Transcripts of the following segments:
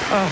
Oh.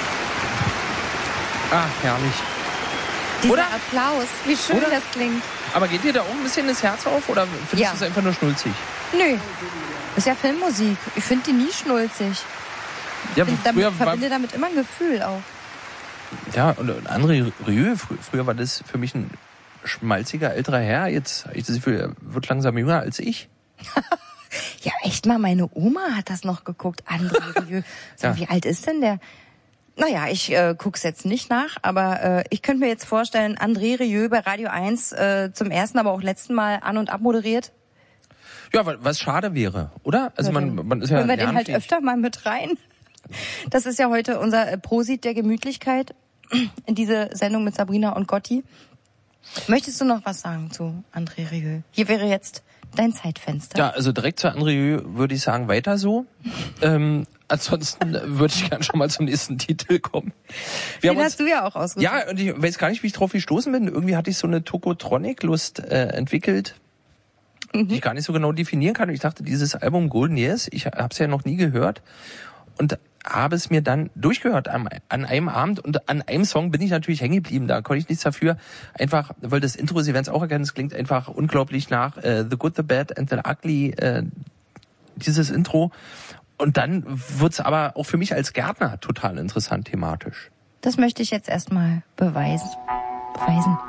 Ach, herrlich. Dieser Oder? Applaus, wie schön Oder? das klingt. Aber geht dir da auch ein bisschen das Herz auf oder findest Ja. du es einfach nur schnulzig? Nö, das ist ja Filmmusik. Ich finde die nie schnulzig. Ja, Ich verbinde damit immer ein Gefühl auch. Ja, und André Rieu, früher war das für mich ein schmalziger älterer Herr. Jetzt habe ich das Gefühl, er wird langsam jünger als ich. Ja, echt mal, meine Oma hat das noch geguckt. André Rieu. So, Ja. wie alt ist denn der? Naja, ich guck's jetzt nicht nach, aber ich könnte mir jetzt vorstellen, André Rieu bei Radio 1 zum ersten, aber auch letzten Mal an- und abmoderiert. Ja, was schade wäre, oder? Also man ist ja Hören wir den halt lernfähig. öfter mal mit rein. Das ist ja heute unser Prosit der Gemütlichkeit in diese Sendung mit Sabrina und Gotti. Möchtest du noch was sagen zu André Rieu? Hier wäre jetzt dein Zeitfenster. Ja, also direkt zu André Rieu würde ich sagen, weiter so. Ansonsten würde ich gerne schon mal zum nächsten Titel kommen. Den hast du ja auch ausgesucht. Ja, und ich weiß gar nicht, wie ich drauf gestoßen bin. Irgendwie hatte ich so eine Tokotronic-Lust entwickelt, die ich gar nicht so genau definieren kann. Und ich dachte, dieses Album Golden Years, ich habe es ja noch nie gehört und habe es mir dann durchgehört an einem Abend und an einem Song bin ich natürlich hängen geblieben. Da konnte ich nichts dafür. Einfach, weil das Intro, Sie werden es auch erkennen, es klingt einfach unglaublich nach The Good, The Bad and The Ugly, dieses Intro. Und dann wird's aber auch für mich als Gärtner total interessant thematisch. Das möchte ich jetzt erstmal beweisen.